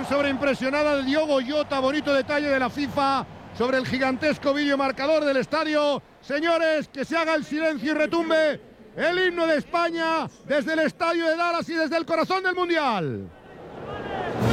Imagen sobreimpresionada de Diogo Jota, bonito detalle de la FIFA sobre el gigantesco videomarcador del estadio. Señores, que se haga el silencio y retumbe el himno de España desde el estadio de Dallas y desde el corazón del Mundial.